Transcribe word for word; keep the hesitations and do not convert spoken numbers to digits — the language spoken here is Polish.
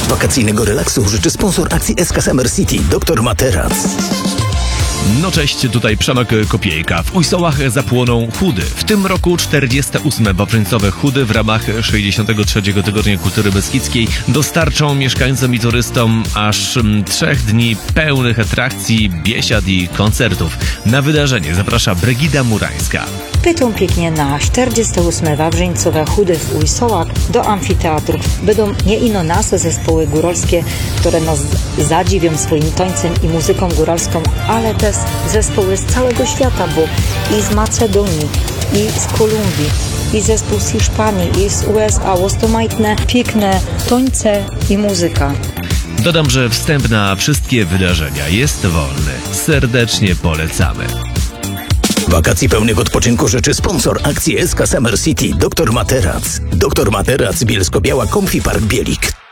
wakacyjnego relaksu życzy sponsor akcji S K Summer City, doktor Materac. No cześć, tutaj Przemek Kopiejka. W Ujsołach zapłoną chudy. W tym roku czterdzieste ósme Wawrzyńcowe chudy w ramach sześćdziesiątego trzeciego Tygodnia Kultury Beskidzkiej dostarczą mieszkańcom i turystom aż mm, trzech dni pełnych atrakcji, biesiad i koncertów. Na wydarzenie zaprasza Brygida Murańska. Pytą pięknie na czterdzieste ósme Wawrzyńcowe chudy w Ujsołach do amfiteatru. Będą nie ino nasze zespoły góralskie, które nas zadziwią swoim tańcem i muzyką góralską, ale też zespoły z całego świata, bo i z Macedonii, i z Kolumbii, i zespół z Hiszpanii, i z U S A. Łostomajtne, piękne tańce i muzyka. Dodam, że wstęp na wszystkie wydarzenia jest wolny. Serdecznie polecamy. Wakacji pełnych odpoczynku życzy sponsor akcji S K Summer City, doktor Materac. doktor Materac, Bielsko-Biała, Comfy Park Bielik.